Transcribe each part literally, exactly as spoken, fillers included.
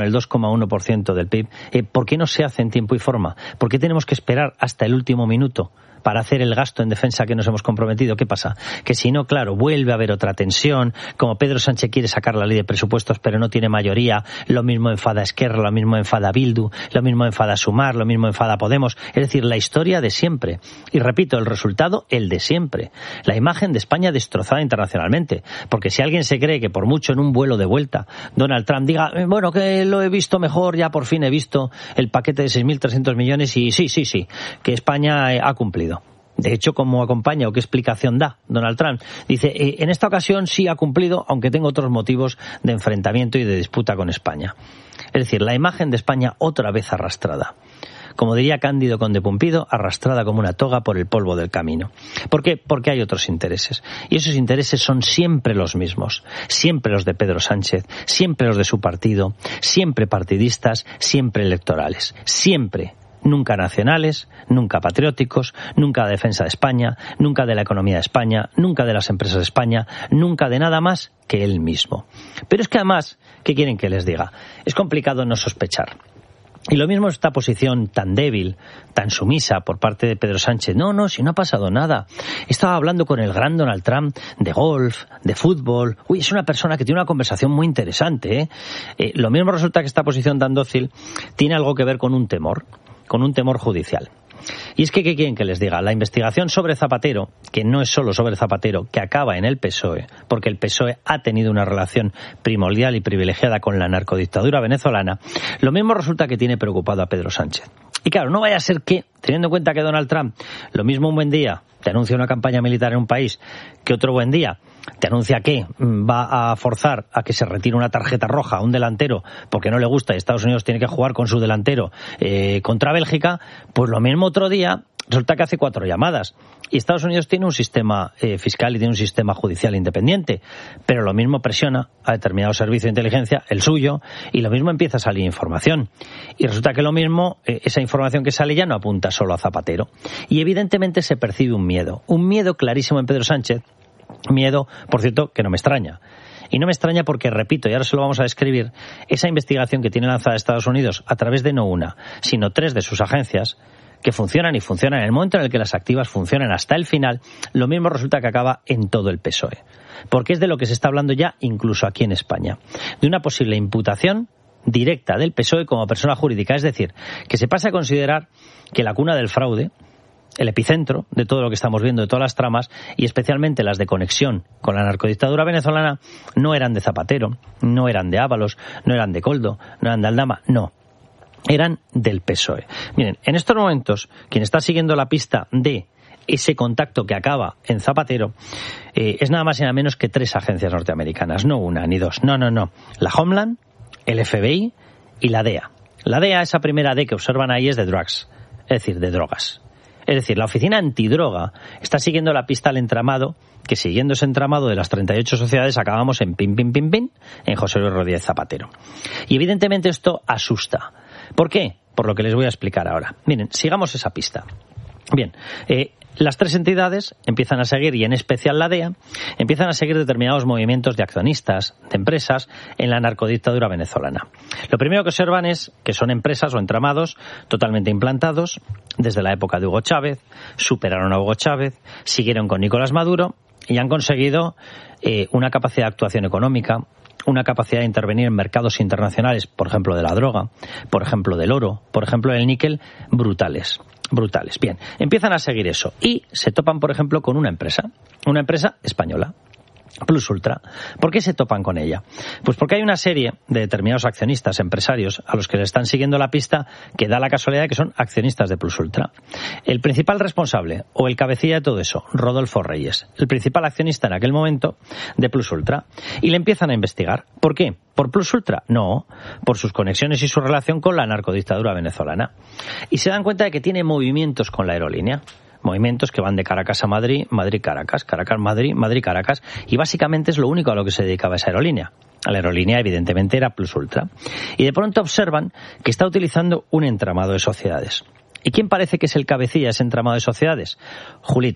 el dos coma uno por ciento del P I B, eh, ¿por qué no se hace en tiempo y forma? ¿Por qué tenemos que esperar hasta el último minuto para hacer el gasto en defensa que nos hemos comprometido? ¿Qué pasa? Que si no, claro, vuelve a haber otra tensión, como Pedro Sánchez quiere sacar la ley de presupuestos pero no tiene mayoría, lo mismo enfada Esquerra, lo mismo enfada Bildu, lo mismo enfada Sumar, lo mismo enfada Podemos, es decir, la historia de siempre. Y repito, el resultado, el de siempre. La imagen de España destrozada internacionalmente, porque si alguien se cree que por mucho en un vuelo de vuelta Donald Trump diga, bueno, que lo he visto mejor, ya por fin he visto el paquete de seis mil trescientos millones y sí, sí, sí, que España ha cumplido. De hecho, ¿cómo acompaña o qué explicación da Donald Trump? Dice, eh, en esta ocasión sí ha cumplido, aunque tengo otros motivos de enfrentamiento y de disputa con España. Es decir, la imagen de España otra vez arrastrada. Como diría Cándido Conde Pumpido, arrastrada como una toga por el polvo del camino. ¿Por qué? Porque hay otros intereses. Y esos intereses son siempre los mismos. Siempre los de Pedro Sánchez, siempre los de su partido, siempre partidistas, siempre electorales. Siempre. Nunca nacionales, nunca patrióticos, nunca de defensa de España, nunca de la economía de España, nunca de las empresas de España, nunca de nada más que él mismo. Pero es que además, ¿qué quieren que les diga? Es complicado no sospechar. Y lo mismo esta posición tan débil, tan sumisa por parte de Pedro Sánchez. No, no, si no ha pasado nada. Estaba hablando con el gran Donald Trump de golf, de fútbol. Uy, es una persona que tiene una conversación muy interesante, ¿eh? Eh, lo mismo resulta que esta posición tan dócil tiene algo que ver con un temor. con un temor judicial. Y es que, ¿qué quieren que les diga? La investigación sobre Zapatero, que no es solo sobre Zapatero, que acaba en el P S O E, porque el P S O E ha tenido una relación primordial y privilegiada con la narcodictadura venezolana, lo mismo resulta que tiene preocupado a Pedro Sánchez. Y claro, no vaya a ser que, teniendo en cuenta que Donald Trump, lo mismo un buen día te anuncia una campaña militar en un país, que otro buen día te anuncia que va a forzar a que se retire una tarjeta roja a un delantero porque no le gusta y Estados Unidos tiene que jugar con su delantero eh, contra Bélgica, pues lo mismo otro día resulta que hace cuatro llamadas. Y Estados Unidos tiene un sistema eh, fiscal y tiene un sistema judicial independiente, pero lo mismo presiona a determinado servicio de inteligencia, el suyo, y lo mismo empieza a salir información. Y resulta que lo mismo, eh, esa información que sale ya no apunta solo a Zapatero. Y evidentemente se percibe un miedo, un miedo clarísimo en Pedro Sánchez, miedo, por cierto, que no me extraña. Y no me extraña porque, repito, y ahora se lo vamos a describir, esa investigación que tiene lanzada Estados Unidos a través de no una, sino tres de sus agencias, que funcionan y funcionan en el momento en el que las activas funcionan hasta el final, lo mismo resulta que acaba en todo el P S O E. Porque es de lo que se está hablando ya incluso aquí en España. De una posible imputación directa del P S O E como persona jurídica. Es decir, que se pasa a considerar que la cuna del fraude, el epicentro de todo lo que estamos viendo, de todas las tramas, y especialmente las de conexión con la narcodictadura venezolana, no eran de Zapatero, no eran de Ábalos, no eran de Koldo, no eran de Aldama, no. Eran del P S O E. Miren, en estos momentos, quien está siguiendo la pista de ese contacto que acaba en Zapatero, eh, es nada más y nada menos que tres agencias norteamericanas, no una ni dos, no, no, no. La Homeland, el F B I y la D E A. La D E A, esa primera D que observan ahí, es de drugs, es decir, de drogas. Es decir, la oficina antidroga está siguiendo la pista al entramado, que siguiendo ese entramado de las treinta y ocho sociedades acabamos en pin, pin, pin, pin, en José Luis Rodríguez Zapatero. Y evidentemente esto asusta. ¿Por qué? Por lo que les voy a explicar ahora. Miren, sigamos esa pista. Bien, eh, las tres entidades empiezan a seguir, y en especial la D E A, empiezan a seguir determinados movimientos de accionistas, de empresas, en la narcodictadura venezolana. Lo primero que observan es que son empresas o entramados totalmente implantados desde la época de Hugo Chávez, superaron a Hugo Chávez, siguieron con Nicolás Maduro y han conseguido eh, una capacidad de actuación económica, una capacidad de intervenir en mercados internacionales, por ejemplo de la droga, por ejemplo del oro, por ejemplo del níquel, brutales. Brutales. Bien, empiezan a seguir eso y se topan, por ejemplo, con una empresa, una empresa española, Plus Ultra. ¿Por qué se topan con ella? Pues porque hay una serie de determinados accionistas, empresarios, a los que le están siguiendo la pista, que da la casualidad de que son accionistas de Plus Ultra. El principal responsable, o el cabecilla de todo eso, Rodolfo Reyes, el principal accionista en aquel momento de Plus Ultra, y le empiezan a investigar. ¿Por qué? ¿Por Plus Ultra? No, por sus conexiones y su relación con la narcodictadura venezolana. Y se dan cuenta de que tiene movimientos con la aerolínea. Movimientos que van de Caracas a Madrid, Madrid-Caracas, Caracas-Madrid, Madrid-Caracas, y básicamente es lo único a lo que se dedicaba esa aerolínea. La aerolínea, evidentemente, era Plus Ultra. Y de pronto observan que está utilizando un entramado de sociedades. ¿Y quién parece que es el cabecilla de ese entramado de sociedades? Julito.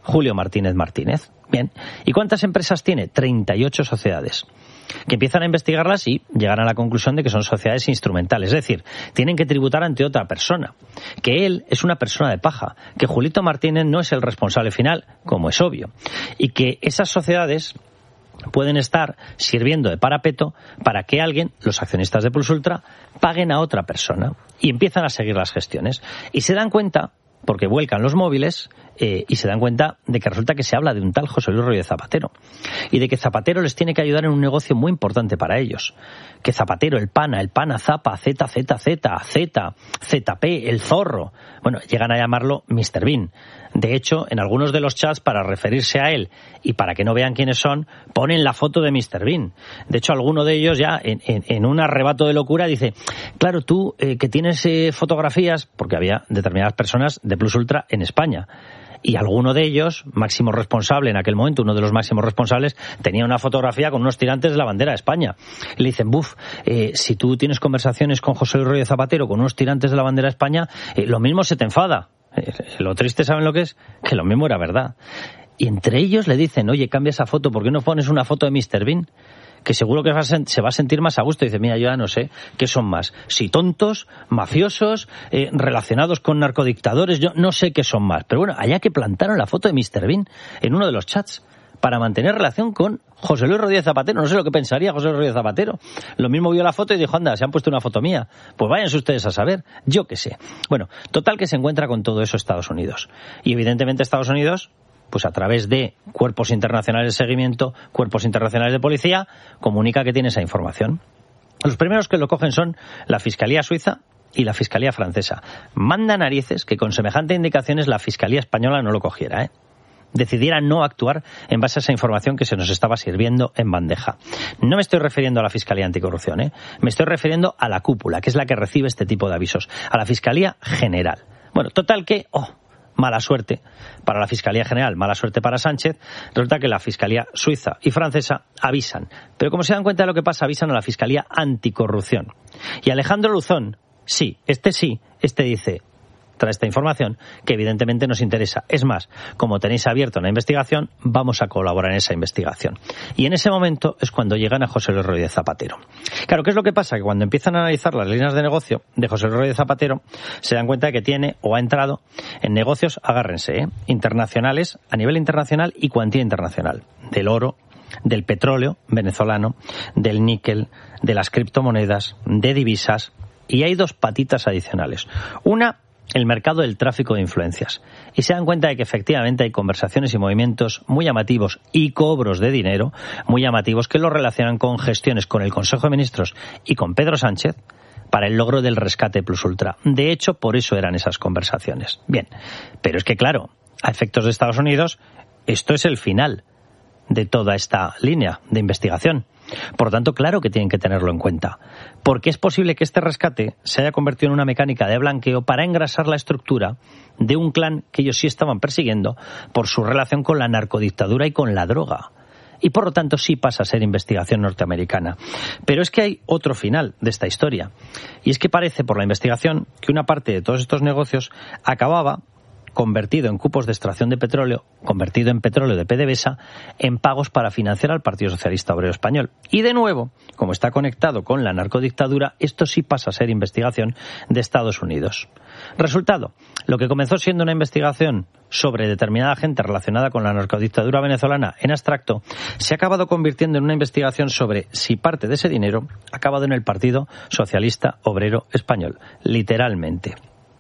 Julio Martínez Martínez. Bien. ¿Y cuántas empresas tiene? treinta y ocho sociedades. Que empiezan a investigarlas y llegan a la conclusión de que son sociedades instrumentales. Es decir, tienen que tributar ante otra persona. Que él es una persona de paja. Que Julito Martínez no es el responsable final, como es obvio. Y que esas sociedades pueden estar sirviendo de parapeto para que alguien, los accionistas de Plus Ultra, paguen a otra persona. Y empiezan a seguir las gestiones. Y se dan cuenta, porque vuelcan los móviles, eh, y se dan cuenta de que resulta que se habla de un tal José Luis Rodríguez Zapatero. Y de que Zapatero les tiene que ayudar en un negocio muy importante para ellos. Que Zapatero, el pana, el pana Zapa, Z, Z, Z, Z, Z P, el zorro. Bueno, llegan a llamarlo míster Bean. De hecho, en algunos de los chats, para referirse a él y para que no vean quiénes son, ponen la foto de míster Bean. De hecho, alguno de ellos ya, en, en, en un arrebato de locura, dice, claro, tú eh, que tienes eh, fotografías, porque había determinadas personas de Plus Ultra en España. Y alguno de ellos, máximo responsable en aquel momento, uno de los máximos responsables, tenía una fotografía con unos tirantes de la bandera de España. Y le dicen, buf, eh, si tú tienes conversaciones con José Luis Rodríguez Zapatero con unos tirantes de la bandera de España, eh, lo mismo se te enfada. Eh, lo triste, ¿saben lo que es? Que lo mismo era verdad. Y entre ellos le dicen, oye, cambia esa foto, ¿por qué no pones una foto de míster Bean? Que seguro que se va a sentir más a gusto. Y dice, mira, yo ya no sé qué son más. Si tontos, mafiosos, eh, relacionados con narcodictadores, yo no sé qué son más. Pero bueno, allá que plantaron la foto de míster Bean en uno de los chats para mantener relación con José Luis Rodríguez Zapatero. No sé lo que pensaría José Luis Rodríguez Zapatero. Lo mismo vio la foto y dijo, anda, se han puesto una foto mía. Pues váyanse ustedes a saber. Yo qué sé. Bueno, total que se encuentra con todo eso Estados Unidos. Y evidentemente Estados Unidos, pues a través de cuerpos internacionales de seguimiento, cuerpos internacionales de policía, comunica que tiene esa información. Los primeros que lo cogen son la Fiscalía Suiza y la Fiscalía Francesa. Manda narices que con semejante indicaciones la Fiscalía Española no lo cogiera, ¿eh? Decidiera no actuar en base a esa información que se nos estaba sirviendo en bandeja. No me estoy refiriendo a la Fiscalía Anticorrupción, ¿eh? Me estoy refiriendo a la cúpula, que es la que recibe este tipo de avisos, a la Fiscalía General. Bueno, total que, oh, mala suerte para la Fiscalía General, mala suerte para Sánchez, resulta que la Fiscalía Suiza y Francesa avisan. Pero como se dan cuenta de lo que pasa, avisan a la Fiscalía Anticorrupción. Y Alejandro Luzón, sí, este sí, este dice, tras esta información, que evidentemente nos interesa. Es más, como tenéis abierto una investigación, vamos a colaborar en esa investigación. Y en ese momento es cuando llegan a José Luis Rodríguez Zapatero. Claro, ¿qué es lo que pasa? Que cuando empiezan a analizar las líneas de negocio de José Luis Rodríguez Zapatero, se dan cuenta de que tiene o ha entrado en negocios, agárrense, ¿eh? internacionales, a nivel internacional y cuantía internacional. Del oro, del petróleo venezolano, del níquel, de las criptomonedas, de divisas. Y hay dos patitas adicionales. Una, el mercado del tráfico de influencias. Y se dan cuenta de que efectivamente hay conversaciones y movimientos muy llamativos y cobros de dinero muy llamativos que lo relacionan con gestiones con el Consejo de Ministros y con Pedro Sánchez para el logro del rescate Plus Ultra. De hecho, por eso eran esas conversaciones. Bien, pero es que claro, a efectos de Estados Unidos, esto es el final de toda esta línea de investigación. Por lo tanto, claro que tienen que tenerlo en cuenta, porque es posible que este rescate se haya convertido en una mecánica de blanqueo para engrasar la estructura de un clan que ellos sí estaban persiguiendo por su relación con la narcodictadura y con la droga. Y por lo tanto sí pasa a ser investigación norteamericana. Pero es que hay otro final de esta historia. Y es que parece por la investigación que una parte de todos estos negocios acababa convertido en cupos de extracción de petróleo, convertido en petróleo de PDVSA, en pagos para financiar al Partido Socialista Obrero Español. Y de nuevo, como está conectado con la narcodictadura, esto sí pasa a ser investigación de Estados Unidos. Resultado, lo que comenzó siendo una investigación sobre determinada gente relacionada con la narcodictadura venezolana en abstracto, se ha acabado convirtiendo en una investigación sobre si parte de ese dinero ha acabado en el Partido Socialista Obrero Español, literalmente.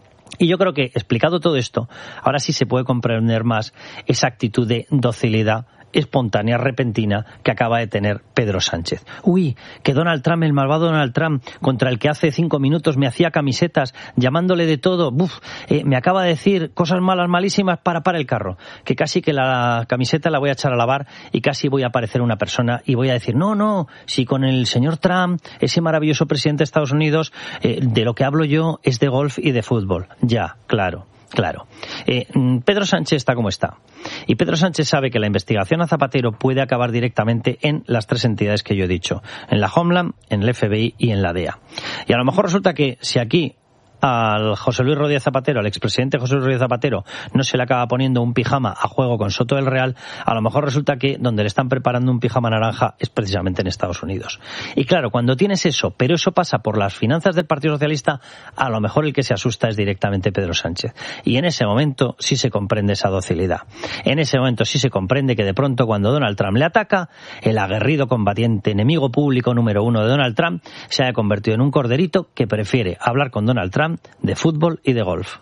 Y yo creo que, explicado todo esto, ahora sí se puede comprender más esa actitud de docilidad espontánea, repentina, que acaba de tener Pedro Sánchez. Uy, que Donald Trump, el malvado Donald Trump, contra el que hace cinco minutos me hacía camisetas, llamándole de todo, buf, eh, me acaba de decir cosas malas, malísimas, para, para el carro, que casi que la camiseta la voy a echar a lavar y casi voy a aparecer una persona y voy a decir, no, no, si con el señor Trump, ese maravilloso presidente de Estados Unidos, eh, de lo que hablo yo es de golf y de fútbol. Ya, claro. Claro. Eh, Pedro Sánchez está como está. Y Pedro Sánchez sabe que la investigación a Zapatero puede acabar directamente en las tres entidades que yo he dicho. En la Homeland, en el F B I y en la D E A. Y a lo mejor resulta que si aquí al José Luis Rodríguez Zapatero, al expresidente José Luis Rodríguez Zapatero, no se le acaba poniendo un pijama a juego con Soto del Real, a lo mejor resulta que donde le están preparando un pijama naranja es precisamente en Estados Unidos. Y claro, cuando tienes eso, pero eso pasa por las finanzas del Partido Socialista, a lo mejor el que se asusta es directamente Pedro Sánchez. Y en ese momento sí se comprende esa docilidad. En ese momento sí se comprende que de pronto cuando Donald Trump le ataca, el aguerrido combatiente, enemigo público número uno de Donald Trump, se haya convertido en un corderito que prefiere hablar con Donald Trump de fútbol y de golf.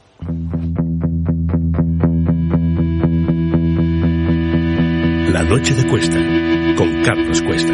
La noche de Cuesta, con Carlos Cuesta.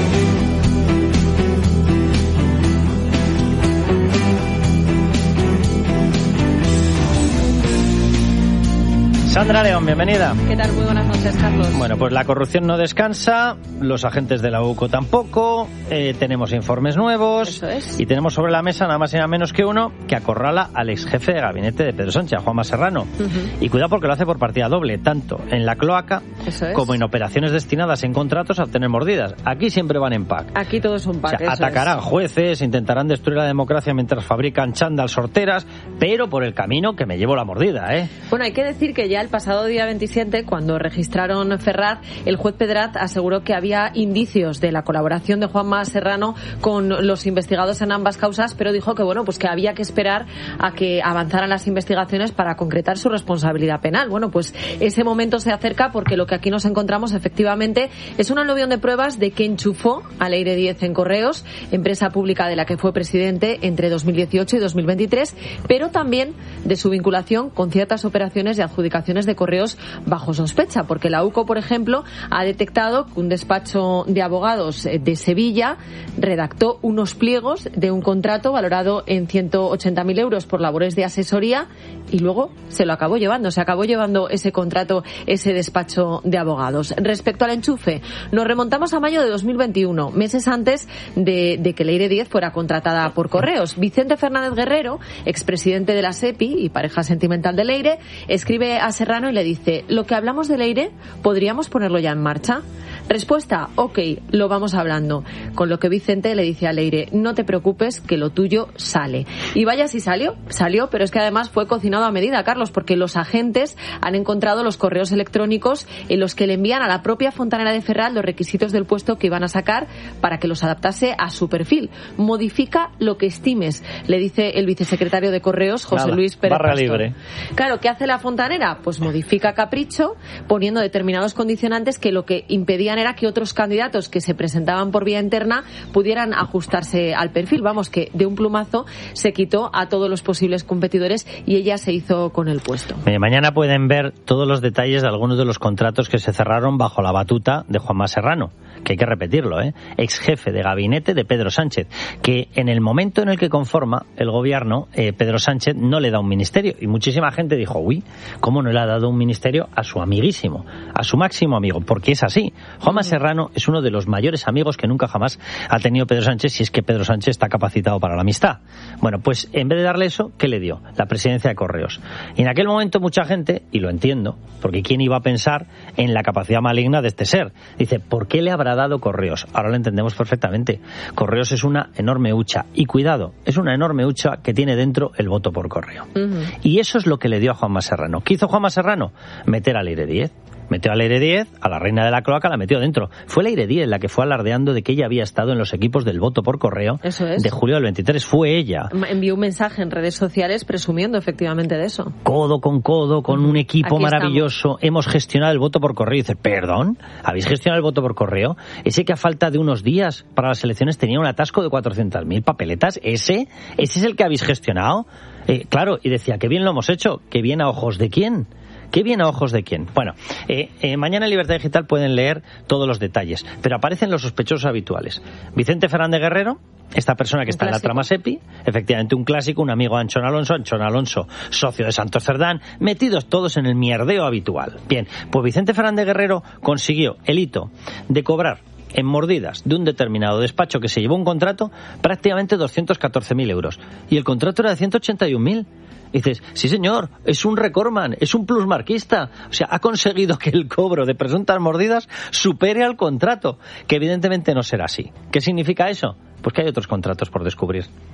Sandra León, bienvenida. ¿Qué tal? Muy buenas noches, Carlos. Bueno, pues la corrupción no descansa, los agentes de la U C O tampoco, eh, tenemos informes nuevos. Eso es. Y tenemos sobre la mesa nada más y nada menos que uno que acorrala al ex jefe de gabinete de Pedro Sánchez, a Juanma Serrano. Uh-huh. Y cuidado porque lo hace por partida doble, tanto en la cloaca eso es. como en operaciones destinadas en contratos a obtener mordidas. Aquí siempre van en pack. Aquí todo es un pack. O sea, atacarán es. jueces, intentarán destruir la democracia mientras fabrican chándal sorteras, pero por el camino que me llevo la mordida, ¿eh? Bueno, hay que decir que ya el pasado día veintisiete, cuando registraron Ferraz, el juez Pedrat aseguró que había indicios de la colaboración de Juanma Serrano con los investigados en ambas causas, pero dijo que bueno, pues que había que esperar a que avanzaran las investigaciones para concretar su responsabilidad penal. Bueno, pues ese momento se acerca porque lo que aquí nos encontramos efectivamente es un aluvión de pruebas de que enchufó a Leire Díez en Correos, empresa pública de la que fue presidente entre dos mil dieciocho y dos mil veintitrés, pero también de su vinculación con ciertas operaciones y adjudicaciones de correos bajo sospecha, porque la U C O, por ejemplo, ha detectado que un despacho de abogados de Sevilla redactó unos pliegos de un contrato valorado en ciento ochenta mil euros por labores de asesoría y luego se lo acabó llevando, se acabó llevando ese contrato, ese despacho de abogados. Respecto al enchufe, nos remontamos a mayo de dos mil veintiuno, meses antes de, de que Leire Díez fuera contratada por Correos. Vicente Fernández Guerrero, expresidente de la SEPI y pareja sentimental de Leire, escribe a Serrano y le dice: lo que hablamos de Leire, ¿podríamos ponerlo ya en marcha? Respuesta: ok, lo vamos hablando. Con lo que Vicente le dice a Leire: no te preocupes, que lo tuyo sale. Y vaya si salió, salió, pero es que además fue cocinado a medida, Carlos, porque los agentes han encontrado los correos electrónicos en los que le envían a la propia Fontanera de Ferraz los requisitos del puesto que iban a sacar para que los adaptase a su perfil. Modifica lo que estimes, le dice el vicesecretario de Correos, José Nada, Luis Pérez barra Pastor. Libre. Claro, ¿qué hace la Fontanera? Pues modifica capricho, poniendo determinados condicionantes que lo que impedían era que otros candidatos que se presentaban por vía interna pudieran ajustarse al perfil. Vamos, que de un plumazo se quitó a todos los posibles competidores y ella se hizo con el puesto. Eh, mañana pueden ver todos los detalles de algunos de los contratos que se cerraron bajo la batuta de Juanma Serrano, que hay que repetirlo, ¿eh? Ex jefe de gabinete de Pedro Sánchez, que en el momento en el que conforma el gobierno, eh, Pedro Sánchez no le da un ministerio. Y muchísima gente dijo: uy, ¿cómo no le ha dado un ministerio a su amiguísimo, a su máximo amigo? Porque es así. Juanma Serrano es uno de los mayores amigos que nunca jamás ha tenido Pedro Sánchez, si es que Pedro Sánchez está capacitado para la amistad. Bueno, pues en vez de darle eso, ¿qué le dio? La presidencia de Correos. Y en aquel momento mucha gente, y lo entiendo, porque ¿quién iba a pensar en la capacidad maligna de este ser? Dice: ¿por qué le habrá dado Correos? Ahora lo entendemos perfectamente. Correos es una enorme hucha. Y cuidado, es una enorme hucha que tiene dentro el voto por correo. Uh-huh. Y eso es lo que le dio a Juanma Serrano. ¿Qué hizo Juanma Serrano? Meter a Leire Díez. Metió a Leire Díez, a la reina de la cloaca, la metió dentro. Fue Leire Díez la que fue alardeando de que ella había estado en los equipos del voto por correo. Eso es. De julio del veintitrés. Fue ella. Envió un mensaje en redes sociales presumiendo efectivamente de eso. Codo con codo, con uh-huh. un equipo Aquí maravilloso. Estamos. Hemos gestionado el voto por correo. Y dice: ¿perdón? ¿Habéis gestionado el voto por correo? Ese que a falta de unos días para las elecciones tenía un atasco de cuatrocientas mil papeletas. ¿Ese? ¿Ese es el que habéis gestionado? Eh, claro, y decía: qué bien lo hemos hecho. ¿Qué bien a ojos de quién? ¿Qué bien a ojos de quién? Bueno, eh, eh, mañana en Libertad Digital pueden leer todos los detalles, pero aparecen los sospechosos habituales. Vicente Fernández Guerrero, esta persona que un está clásico. En la trama SEPI, efectivamente un clásico, un amigo de Anchón Alonso, Anchón Alonso, socio de Santos Cerdán, metidos todos en el mierdeo habitual. Bien, pues Vicente Fernández Guerrero consiguió el hito de cobrar en mordidas de un determinado despacho que se llevó un contrato prácticamente doscientos catorce mil euros. Y el contrato era de ciento ochenta y un mil. Y dices: sí señor, es un recordman, es un plusmarquista. O sea, ha conseguido que el cobro de presuntas mordidas supere al contrato, que evidentemente no será así. ¿Qué significa eso? Pues que hay otros contratos por descubrir.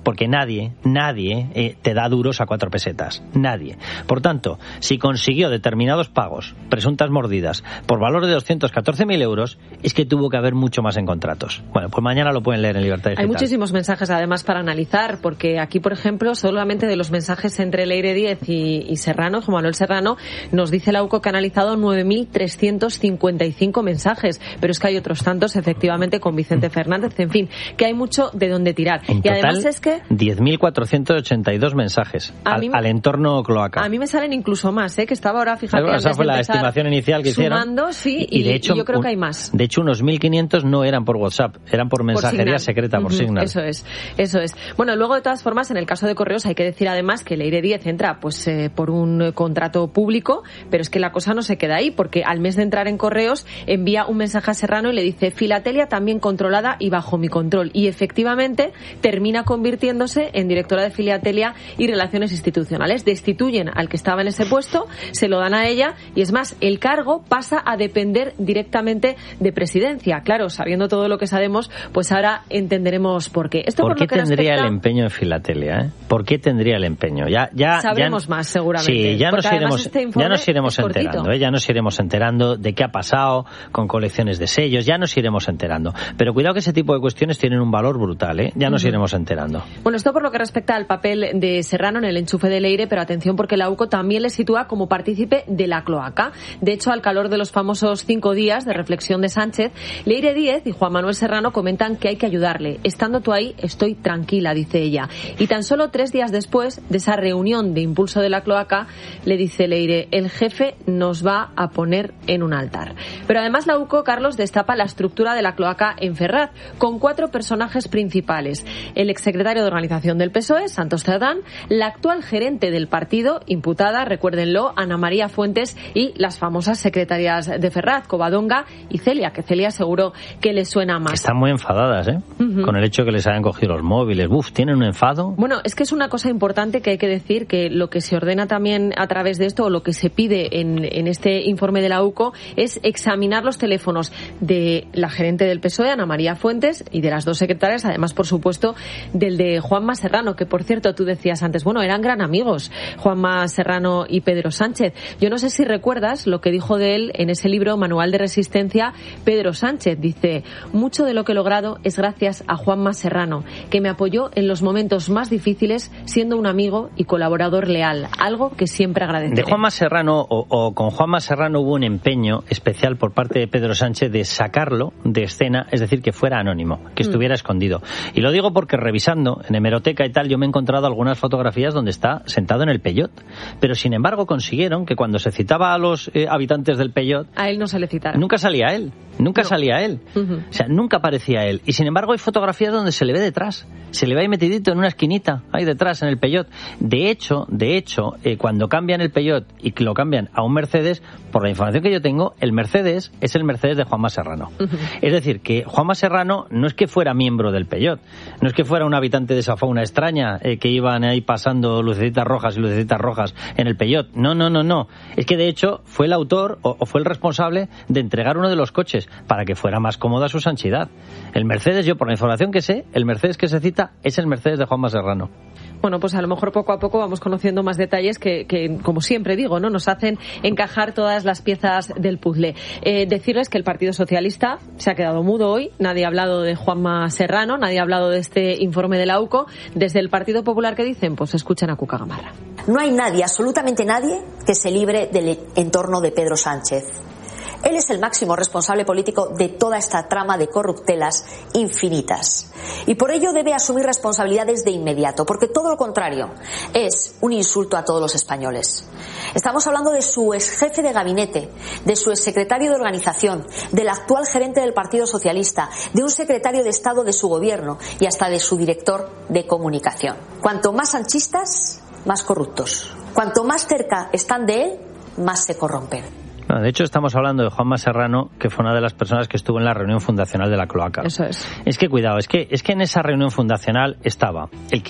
porque nadie, nadie eh, te da duros a cuatro pesetas. Nadie. Por tanto, si consiguió determinados pagos, presuntas mordidas, por valor de doscientos catorce mil euros, es que tuvo que haber mucho más en contratos. Bueno, pues mañana lo pueden leer en Libertad Digital. Hay muchísimos mensajes además para analizar, porque aquí, por ejemplo, solamente de los mensajes entre Leire Díez y, y Serrano, Juan Manuel Serrano, nos dice la U C O que ha analizado nueve mil trescientos cincuenta y cinco mensajes, pero es que hay otros tantos, efectivamente, con Vicente Fernández, en fin, que hay mucho de dónde tirar. En y total, además es que diez mil cuatrocientos ochenta y dos mensajes al, me, al entorno cloaca. A mí me salen incluso más, ¿eh? Que estaba ahora, fíjate, Bueno, esa fue la estimación inicial que sumando, hicieron. Sí, y, y, de hecho, y yo creo un, que hay más. De hecho, unos mil quinientos no eran por WhatsApp, eran por mensajería por secreta, por uh-huh, Signal. Eso es, eso es. Bueno, luego, de todas formas, en el caso de Correos hay que decir además que Leire Díez entra pues eh, por un contrato público, pero es que la cosa no se queda ahí, porque al mes de entrar en Correos envía un mensaje a Serrano y le dice: Filatelia también controlada y bajo mi control. Y efectivamente termina convirtiéndose en directora de Filatelia y Relaciones Institucionales. Destituyen al que estaba en ese puesto, se lo dan a ella y, es más, el cargo pasa a depender directamente de Presidencia. Claro, sabiendo todo lo que sabemos, pues ahora entenderemos por qué. Esto ¿Por, por qué lo que tendría respecta... el empeño en Filatelia? ¿eh? ¿Por qué tendría el empeño? Ya, ya, Sabremos ya... más, seguramente. Sí, ya nos iremos, este ya nos iremos enterando, ¿eh? Ya nos iremos enterando de qué ha pasado con colecciones de sellos, ya nos iremos enterando. Pero cuidado que ese tipo de cuestiones tienen un valor brutal, ¿eh? Ya nos uh-huh. iremos enterando. Bueno, esto por lo que respecta al papel de Serrano en el enchufe de Leire, pero atención porque la U C O también le sitúa como partícipe de la cloaca. De hecho, al calor de los famosos cinco días de reflexión de Sánchez, Leire Díez y Juan Manuel Serrano comentan que hay que ayudarle. Estando tú ahí, estoy tranquila, dice ella. Y tan solo tres días después de esa reunión de impulso de la cloaca, le dice Leire: el jefe nos va a poner en un altar. Pero además la U C O, Carlos, destapa la estructura de la cloaca en Ferraz, con cuatro personajes principales: el exsecretario de Organización del P S O E, Santos Cerdán, la actual gerente del partido, imputada, recuérdenlo, Ana María Fuentes, y las famosas secretarias de Ferraz, Covadonga y Celia, que Celia seguro que les suena más. Están muy enfadadas, ¿eh? Uh-huh. Con el hecho que les hayan cogido los móviles. Uf, ¿tienen un enfado? Bueno, es que es una cosa importante que hay que decir, que lo que se ordena también a través de esto, o lo que se pide en, en este informe de la U C O, es examinar los teléfonos de la gerente del P S O E, Ana María Fuentes, y de las dos secretarias, además, por supuesto, del de Juanma Serrano, que, por cierto, tú decías antes, bueno, eran gran amigos, Juanma Serrano y Pedro Sánchez. Yo no sé si recuerdas lo que dijo de él en ese libro, Manual de Resistencia, Pedro Sánchez. Dice: mucho de lo que he logrado es gracias a Juanma Serrano, que me apoyó en los momentos más difíciles, siendo un amigo y colaborador leal, algo que siempre agradeceré. De Juanma Serrano, o, o con Juanma Serrano, hubo un empeño especial por parte de Pedro Sánchez de sacarlo de escena, es decir, que fuera anónimo, que estuviera mm. escondido. Y lo digo porque, revisando en hemeroteca y tal, yo me he encontrado algunas fotografías donde está sentado en el Peyot, pero sin embargo consiguieron que cuando se citaba a los eh, habitantes del Peyot, a él no se le citara. Nunca salía él, nunca no. salía él. Uh-huh. O sea, nunca aparecía él. Y sin embargo hay fotografías donde se le ve detrás, se le ve ahí metidito en una esquinita, ahí detrás en el Peyot. De hecho, de hecho, eh, cuando cambian el Peyot y lo cambian a un Mercedes, por la información que yo tengo, el Mercedes es el Mercedes de Juanma Serrano. Uh-huh. Es decir, que Juanma Serrano no es que fuera miembro del Peyot, no es que fuera un habitante de esa fauna extraña eh, que iban ahí pasando lucecitas rojas y lucecitas rojas en el Peyot. No, no, no, no. Es que de hecho fue el autor o, o fue el responsable de entregar uno de los coches para que fuera más cómoda su santidad. El Mercedes, yo por la información que sé, el Mercedes que se cita es el Mercedes de Juanma Serrano. Bueno, pues a lo mejor poco a poco vamos conociendo más detalles que, que como siempre digo, no nos hacen encajar todas las piezas del puzzle. Eh, decirles que el Partido Socialista se ha quedado mudo hoy, nadie ha hablado de Juanma Serrano, nadie ha hablado de este informe de la U C O. Desde el Partido Popular, ¿qué dicen? Pues escuchen a Cuca Gamarra. No hay nadie, absolutamente nadie, que se libre del entorno de Pedro Sánchez. Él es el máximo responsable político de toda esta trama de corruptelas infinitas. Y por ello debe asumir responsabilidades de inmediato, porque todo lo contrario es un insulto a todos los españoles. Estamos hablando de su ex jefe de gabinete, de su ex secretario de organización, del actual gerente del Partido Socialista, de un secretario de Estado de su gobierno y hasta de su director de comunicación. Cuanto más sanchistas, más corruptos. Cuanto más cerca están de él, más se corrompen. No, de hecho, estamos hablando de Juanma Serrano, que fue una de las personas que estuvo en la reunión fundacional de la cloaca. Eso es. Es que, cuidado, es que, es que en esa reunión fundacional estaba el que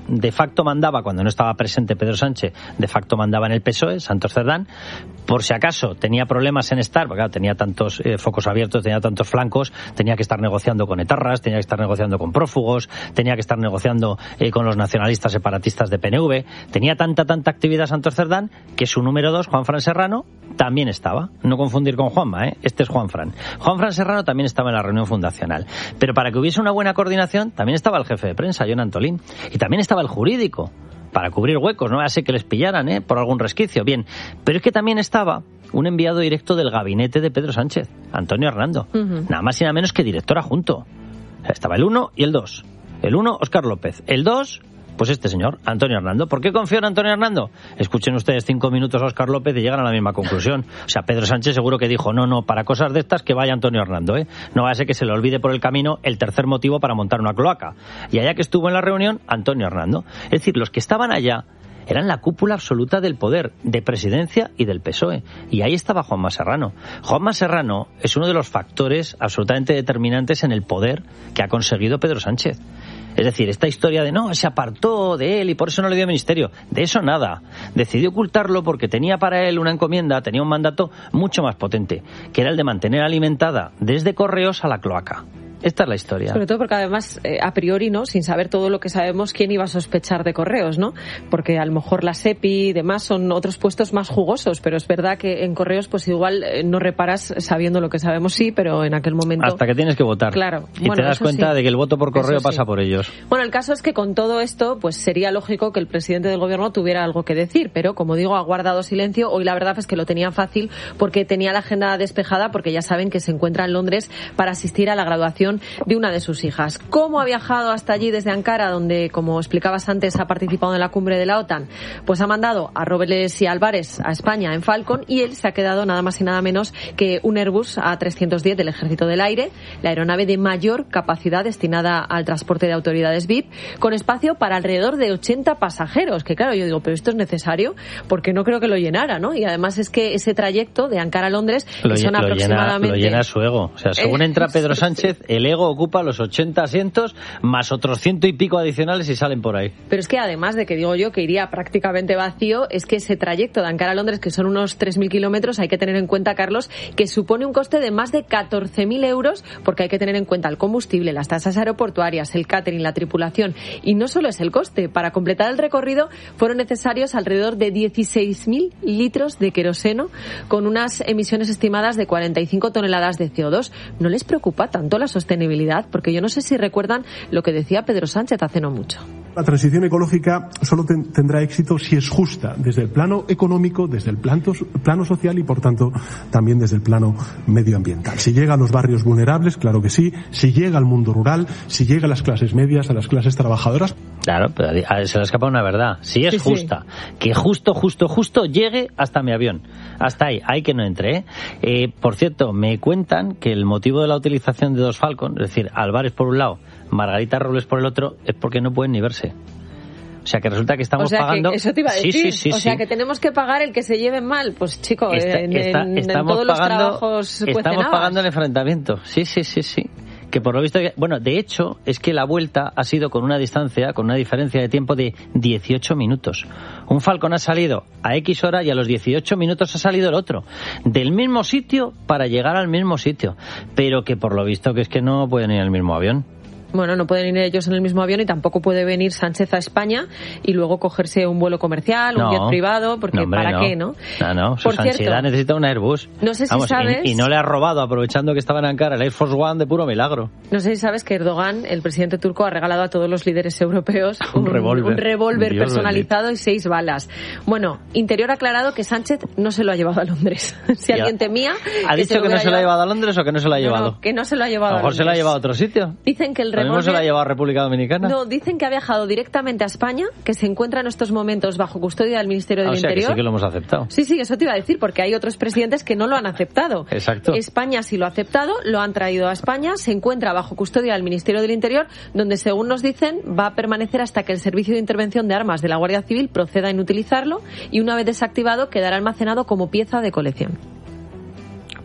de facto mandaba, cuando no estaba presente Pedro Sánchez, de facto mandaba en el P S O E, Santos Cerdán, por si acaso tenía problemas en estar, porque claro, tenía tantos eh, focos abiertos, tenía tantos flancos, tenía que estar negociando con etarras, tenía que estar negociando con prófugos, tenía que estar negociando eh, con los nacionalistas separatistas de P N V, tenía tanta, tanta actividad Santos Cerdán, que su número dos, Juanfran Serrano, también estaba. No confundir con Juanma, ¿eh? Este es Juanfran. Juanfran Serrano también estaba en la reunión fundacional. Pero para que hubiese una buena coordinación, también estaba el jefe de prensa, Jon Antolín, y también estaba el jurídico, para cubrir huecos, no hace que les pillaran, ¿eh? Por algún resquicio. Bien, pero es que también estaba un enviado directo del gabinete de Pedro Sánchez, Antonio Hernando. Uh-huh. Nada más y nada menos que director adjunto. O sea, estaba el uno y el dos. El uno, Óscar López. El dos, pues este señor, Antonio Hernando. ¿Por qué confío en Antonio Hernando? Escuchen ustedes cinco minutos a Óscar López y llegan a la misma conclusión. O sea, Pedro Sánchez seguro que dijo, no, no, para cosas de estas que vaya Antonio Hernando, ¿eh? No va a ser que se le olvide por el camino el tercer motivo para montar una cloaca. Y allá que estuvo en la reunión, Antonio Hernando. Es decir, los que estaban allá eran la cúpula absoluta del poder, de presidencia y del P S O E. Y ahí estaba Juanma Serrano. Juanma Serrano es uno de los factores absolutamente determinantes en el poder que ha conseguido Pedro Sánchez. Es decir, esta historia de no, se apartó de él y por eso no le dio ministerio, de eso nada. Decidió ocultarlo porque tenía para él una encomienda, tenía un mandato mucho más potente, que era el de mantener alimentada desde Correos a la cloaca. Esta es la historia. Sobre todo porque además, eh, a priori, ¿no? Sin saber todo lo que sabemos, ¿quién iba a sospechar de Correos, no? Porque a lo mejor la SEPI y demás son otros puestos más jugosos, pero es verdad que en Correos pues igual eh, no reparas sabiendo lo que sabemos, sí, pero en aquel momento... Hasta que tienes que votar. Claro. Y bueno, te das cuenta sí, de que el voto por correo sí. pasa por ellos. Bueno, el caso es que con todo esto, pues sería lógico que el presidente del gobierno tuviera algo que decir, pero como digo, ha guardado silencio. Hoy la verdad es que lo tenía fácil porque tenía la agenda despejada, porque ya saben que se encuentra en Londres para asistir a la graduación de una de sus hijas. ¿Cómo ha viajado hasta allí desde Ankara, donde, como explicabas antes, ha participado en la cumbre de la OTAN? Pues ha mandado a Robles y Álvarez a España en Falcon y él se ha quedado nada más y nada menos que un Airbus A trescientos diez del Ejército del Aire, la aeronave de mayor capacidad destinada al transporte de autoridades V I P, con espacio para alrededor de ochenta pasajeros, que claro, yo digo, pero esto es necesario, porque no creo que lo llenara, ¿no? Y además es que ese trayecto de Ankara a Londres, lo, que son lo aproximadamente... Llena, lo llena su ego. O sea, según entra Pedro Sánchez, el ego ocupa los ochenta asientos más otros ciento y pico adicionales y salen por ahí. Pero es que además de que digo yo que iría prácticamente vacío, es que ese trayecto de Ankara a Londres, que son unos tres mil kilómetros, hay que tener en cuenta, Carlos, que supone un coste de más de catorce mil euros, porque hay que tener en cuenta el combustible, las tasas aeroportuarias, el catering, la tripulación. Y no solo es el coste, para completar el recorrido fueron necesarios alrededor de dieciséis mil litros de queroseno, con unas emisiones estimadas de cuarenta y cinco toneladas de C O dos. ¿No les preocupa tanto la sostenibilidad? Porque yo no sé si recuerdan lo que decía Pedro Sánchez hace no mucho. La transición ecológica solo ten, tendrá éxito si es justa desde el plano económico, desde el plano, plano social y, por tanto, también desde el plano medioambiental. Si llega a los barrios vulnerables, claro que sí. Si llega al mundo rural, si llega a las clases medias, a las clases trabajadoras. Claro, pero se le escapa una verdad. Si es sí, justa, sí. que justo, justo, justo llegue hasta mi avión. Hasta ahí, hay que no entre. ¿eh? Eh, por cierto, me cuentan que el motivo de la utilización de dos Falcon, es decir, Álvarez por un lado, Margarita Robles por el otro, es porque no pueden ni verse. O sea, que resulta que estamos o sea, pagando... Que eso te iba a decir. Sí, sí, sí, o sea, sí. que tenemos que pagar el que se lleven mal. Pues, chico, está, en, está, en, estamos en todos pagando, los trabajos Estamos pagando el enfrentamiento. Sí, sí, sí, sí. Que por lo visto... Bueno, de hecho, es que la vuelta ha sido con una distancia, con una diferencia de tiempo de dieciocho minutos. Un Falcon ha salido a X hora y a los dieciocho minutos ha salido el otro. Del mismo sitio para llegar al mismo sitio. Pero que por lo visto que es que no pueden ir en el mismo avión. Bueno, no pueden ir ellos en el mismo avión y tampoco puede venir Sánchez a España y luego cogerse un vuelo comercial, no, un jet privado, porque no, hombre, ¿para no. qué, no? No, no, su Por ansiedad cierto, necesita un Airbus. No sé si Vamos, sabes... Y, y no le ha robado, aprovechando que estaba en Ankara, el Air Force One de puro milagro. No sé si sabes que Erdogan, el presidente turco, ha regalado a todos los líderes europeos un, un revólver, un revólver personalizado y seis balas. Bueno, Interior ha aclarado que Sánchez no se lo ha llevado a Londres. Si ya. alguien temía... ¿Ha dicho que, que no se lo ha llevado a Londres o que no se lo ha no, llevado? No, que no se lo ha llevado a, a lo mejor Londres. Se lo ha llevado a otro sitio. Dicen que el revólver... ¿A lo mejor se lo ha llevado a República Dominicana? No, dicen que ha viajado directamente a España, que se encuentra en estos momentos bajo custodia del Ministerio del ah, o sea, Interior. Que sí que lo hemos aceptado. Sí, sí, eso te iba a decir, porque hay otros presidentes que no lo han aceptado. Exacto. España sí lo ha aceptado, lo han traído a España, se encuentra bajo custodia del Ministerio del Interior, donde, según nos dicen, va a permanecer hasta que el Servicio de Intervención de Armas de la Guardia Civil proceda en utilizarlo y, una vez desactivado, quedará almacenado como pieza de colección.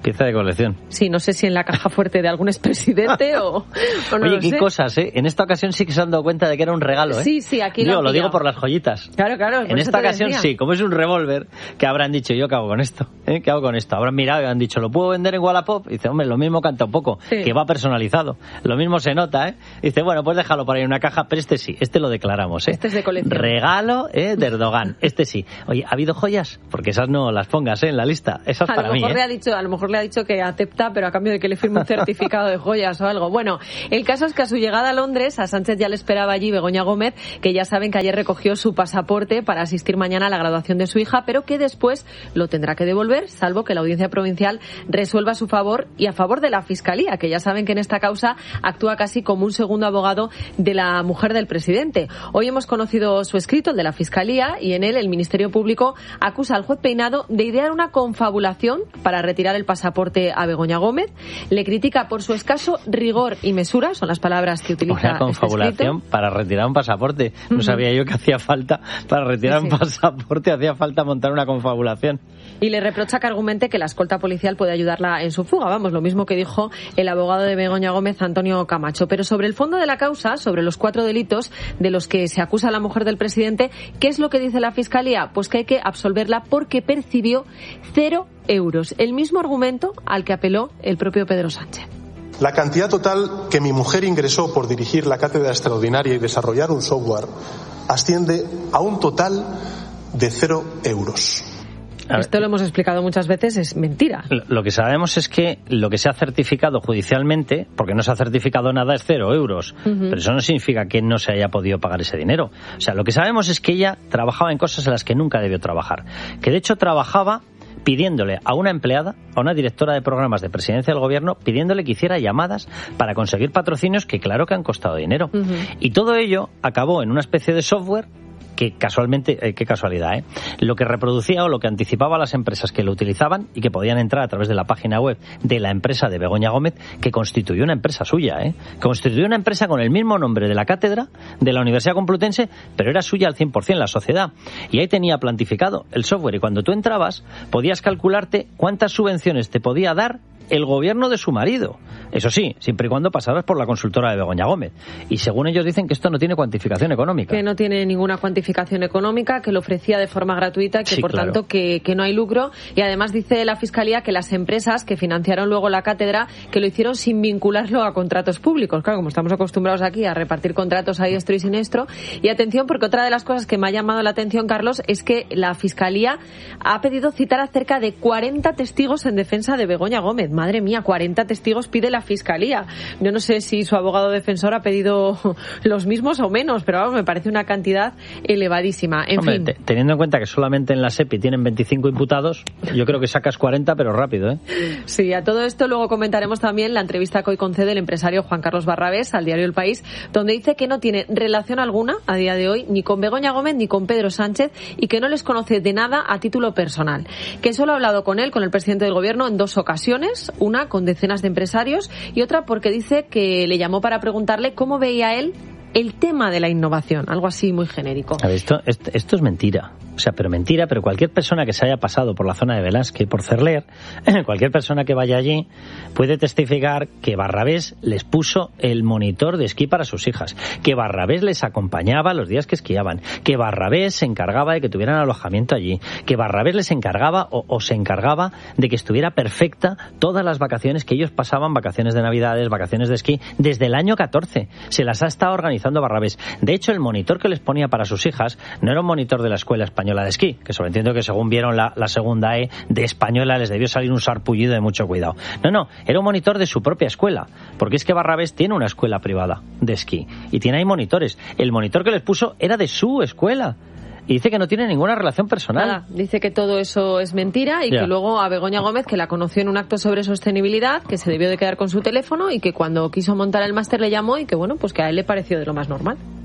Pieza de colección. Sí, no sé si en la caja fuerte de algún expresidente o, o no. Oye, lo qué sé. cosas, ¿eh? En esta ocasión sí que se han dado cuenta de que era un regalo, ¿eh? Sí, sí, aquí Digo, lo, lo digo por las joyitas. Claro, claro. En esta ocasión sí, como es un revólver, que habrán dicho, ¿yo qué hago con esto? ¿Eh? ¿Qué hago con esto? Habrán mirado y han dicho, ¿lo puedo vender en Wallapop? Y dice, hombre, lo mismo canta un poco, sí. que va personalizado. Lo mismo se nota, ¿eh? Y dice, bueno, pues déjalo por ahí en una caja, pero este sí, este lo declaramos, ¿eh? Este es de colección. Regalo, ¿eh? De Erdogan, este sí. Oye, ¿ha habido joyas? Porque esas no las pongas, ¿eh? En la lista. Esas a para lo mejor mí, ¿eh? le ha dicho, a lo mejor le ha dicho que acepta, pero a cambio de que le firme un certificado de joyas o algo. Bueno, el caso es que a su llegada a Londres, a Sánchez ya le esperaba allí Begoña Gómez, que ya saben que ayer recogió su pasaporte para asistir mañana a la graduación de su hija, pero que después lo tendrá que devolver, salvo que la Audiencia Provincial resuelva a su favor y a favor de la Fiscalía, que ya saben que en esta causa actúa casi como un segundo abogado de la mujer del presidente. Hoy hemos conocido su escrito, el de la Fiscalía, y en él el Ministerio Público acusa al juez Peinado de idear una confabulación para retirar el pasaporte a Begoña Gómez. Le critica por su escaso rigor y mesura, son las palabras que utiliza. Una confabulación este para retirar un pasaporte. No uh-huh. sabía yo que hacía falta, para retirar sí, sí. un pasaporte hacía falta montar una confabulación. Y le reprocha que argumente que la escolta policial puede ayudarla en su fuga. Vamos, lo mismo que dijo el abogado de Begoña Gómez, Antonio Camacho. Pero sobre el fondo de la causa, sobre los cuatro delitos de los que se acusa a la mujer del presidente, ¿qué es lo que dice la Fiscalía? Pues que hay que absolverla porque percibió cero euros. El mismo argumento al que apeló el propio Pedro Sánchez. La cantidad total que mi mujer ingresó por dirigir la cátedra extraordinaria y desarrollar un software asciende a un total de cero euros. Esto lo hemos explicado muchas veces, es mentira. Lo que sabemos es que lo que se ha certificado judicialmente, porque no se ha certificado nada, es cero euros. Uh-huh. Pero eso no significa que no se haya podido pagar ese dinero. O sea, lo que sabemos es que ella trabajaba en cosas en las que nunca debió trabajar. Que de hecho trabajaba pidiéndole a una empleada, a una directora de programas de presidencia del gobierno, pidiéndole que hiciera llamadas para conseguir patrocinios que claro que han costado dinero. Uh-huh. Y todo ello acabó en una especie de software que casualmente, eh, qué casualidad, ¿eh? Lo que reproducía o lo que anticipaba a las empresas que lo utilizaban y que podían entrar a través de la página web de la empresa de Begoña Gómez, que constituyó una empresa suya, ¿eh? Constituyó una empresa con el mismo nombre de la cátedra de la Universidad Complutense, pero era suya al cien por ciento la sociedad. Y ahí tenía plantificado el software y cuando tú entrabas podías calcularte cuántas subvenciones te podía dar el gobierno de su marido. Eso sí, siempre y cuando pasaras por la consultora de Begoña Gómez. Y según ellos dicen que esto no tiene cuantificación económica. Que no tiene ninguna cuantificación económica, que lo ofrecía de forma gratuita, que sí, por claro. tanto que, que no hay lucro. Y además dice la Fiscalía que las empresas que financiaron luego la cátedra, que lo hicieron sin vincularlo a contratos públicos. Claro, como estamos acostumbrados aquí a repartir contratos a diestro y siniestro. Y atención, porque otra de las cosas que me ha llamado la atención, Carlos, es que la Fiscalía ha pedido citar a cerca de cuarenta testigos en defensa de Begoña Gómez. Madre mía, cuarenta testigos pide la Fiscalía. Yo no sé si su abogado defensor ha pedido los mismos o menos, pero vamos, me parece una cantidad elevadísima. En Hombre, fin. Te, teniendo en cuenta que solamente en la SEPI tienen veinticinco imputados, yo creo que sacas cuarenta, pero rápido, ¿eh? Sí, a todo esto luego comentaremos también la entrevista que hoy concede el empresario Juan Carlos Barrabés al diario El País, donde dice que no tiene relación alguna a día de hoy ni con Begoña Gómez ni con Pedro Sánchez y que no les conoce de nada a título personal. Que solo ha hablado con él, con el presidente del gobierno, en dos ocasiones, una con decenas de empresarios y otra porque dice que le llamó para preguntarle cómo veía él el tema de la innovación, algo así muy genérico. A ver, esto, esto, esto es mentira. O sea, pero mentira, pero cualquier persona que se haya pasado por la zona de Velázquez, por Cerler, cualquier persona que vaya allí puede testificar que Barrabés les puso el monitor de esquí para sus hijas, que Barrabés les acompañaba los días que esquiaban, que Barrabés se encargaba de que tuvieran alojamiento allí, que Barrabés les encargaba o, o se encargaba de que estuviera perfecta todas las vacaciones que ellos pasaban, vacaciones de Navidades, vacaciones de esquí, desde el año catorce. Se las ha estado organizando Barrabés. De hecho, el monitor que les ponía para sus hijas no era un monitor de la Escuela Española de Esquí, que sobreentiendo que según vieron la, la segunda E de española les debió salir un sarpullido de mucho cuidado. No, no, era un monitor de su propia escuela, porque es que Barrabés tiene una escuela privada de esquí y tiene ahí monitores. El monitor que les puso era de su escuela. Y dice que no tiene ninguna relación personal. Nada, dice que todo eso es mentira y yeah. que luego a Begoña Gómez, que la conoció en un acto sobre sostenibilidad, que se debió de quedar con su teléfono y que cuando quiso montar el máster le llamó y que bueno, pues que a él le pareció de lo más normal.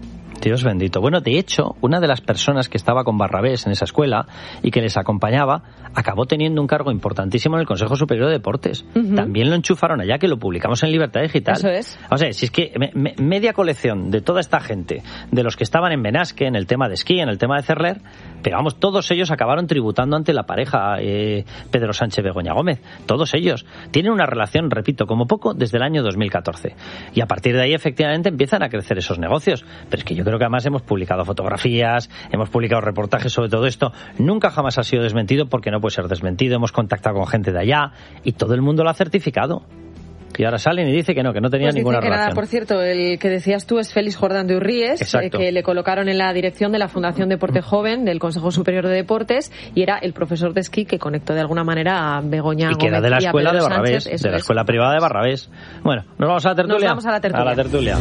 Dios bendito. Bueno, de hecho, una de las personas que estaba con Barrabés en esa escuela y que les acompañaba, acabó teniendo un cargo importantísimo en el Consejo Superior de Deportes. Uh-huh. También lo enchufaron allá, que lo publicamos en Libertad Digital. Eso es. O sea, si es que me, me, media colección de toda esta gente, de los que estaban en Benasque, en el tema de esquí, en el tema de Cerler, pero vamos, todos ellos acabaron tributando ante la pareja eh, Pedro Sánchez-Begoña Gómez. Todos ellos tienen una relación, repito, como poco, desde el año dos mil catorce. Y a partir de ahí, efectivamente, empiezan a crecer esos negocios. Pero es que yo creo que además hemos publicado fotografías, hemos publicado reportajes sobre todo esto. Nunca jamás ha sido desmentido porque no puede ser desmentido. Hemos contactado con gente de allá y todo el mundo lo ha certificado. Y ahora salen y dice que no, que no tenía pues ninguna que relación. Nada, por cierto, el que decías tú es Félix Jordán de Urríes, eh, que le colocaron en la dirección de la Fundación Deporte Joven del Consejo Superior de Deportes, y era el profesor de esquí que conectó de alguna manera a Begoña Gómez. Y que era de la escuela de Barrabés, Sánchez, de la escuela es. privada de Barrabés. Bueno, ¿nos vamos a la tertulia? Nos vamos a la tertulia. A la tertulia.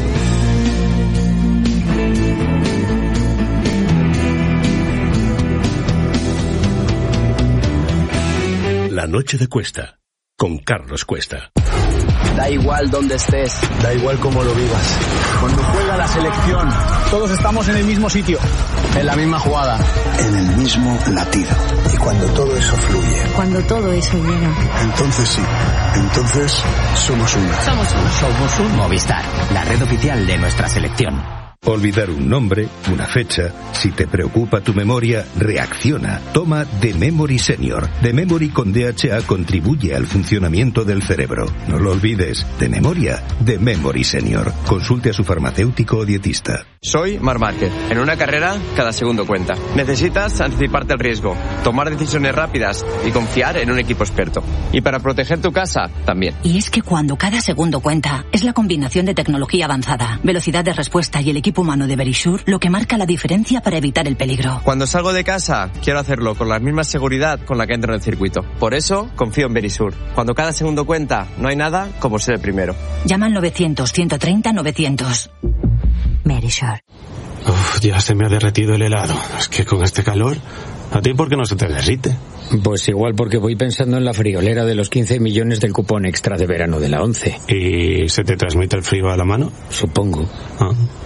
La noche de Cuesta, con Carlos Cuesta. Da igual dónde estés, da igual cómo lo vivas. Cuando juega la selección, todos estamos en el mismo sitio, en la misma jugada, en el mismo latido. Y cuando todo eso fluye, cuando todo eso llega, entonces sí, entonces somos uno. Somos uno. Somos un Movistar, la red oficial de nuestra selección. Olvidar un nombre, una fecha. Si te preocupa tu memoria, reacciona. Toma The Memory Senior. The Memory con D H A contribuye al funcionamiento del cerebro. No lo olvides. De memoria, The Memory Senior. Consulte a su farmacéutico o dietista. Soy Marc Márquez. En una carrera, cada segundo cuenta. Necesitas anticiparte al riesgo, tomar decisiones rápidas y confiar en un equipo experto. Y para proteger tu casa, también. Y es que cuando cada segundo cuenta, es la combinación de tecnología avanzada, velocidad de respuesta y el equipo humano de Verisure lo que marca la diferencia para evitar el peligro. Cuando salgo de casa, quiero hacerlo con la misma seguridad con la que entro en el circuito. Por eso, confío en Verisure. Cuando cada segundo cuenta, no hay nada como ser el primero. Llama al novecientos, ciento treinta, novecientos. Verisure. Uf, ya se me ha derretido el helado. Es que con este calor, ¿a ti por qué no se te derrite? Pues igual porque voy pensando en la friolera de los quince millones del cupón extra de verano de la ONCE. ¿Y se te transmite el frío a la mano? Supongo. Ah.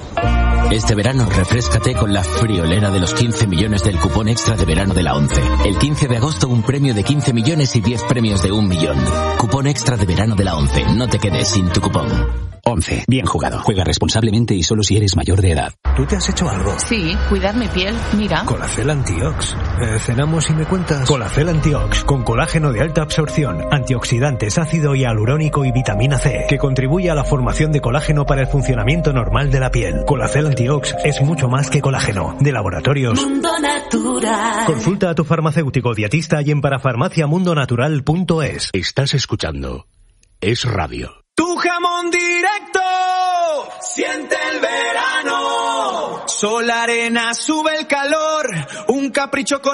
Este verano refréscate con la friolera de los quince millones del cupón extra de verano de la ONCE. El quince de agosto un premio de quince millones y diez premios de un millón. Cupón extra de verano de la ONCE. No te quedes sin tu cupón. ONCE. Bien jugado. Juega responsablemente y solo si eres mayor de edad. ¿Tú te has hecho algo? Sí, cuidar mi piel. Mira. Colacel Antiox. Eh, cenamos y me cuentas. Colacel Antiox, con colágeno de alta absorción, antioxidantes, ácido hialurónico y vitamina C, que contribuye a la formación de colágeno para el funcionamiento normal de la piel. Colacel Antiox es mucho más que colágeno. De Laboratorios Mundo Natural. Consulta a tu farmacéutico dietista y en parafarmaciamundonatural punto es. Estás escuchando Es Radio. Tu jamón directo, siente el verano. Sol, arena, sube el calor. Un capricho con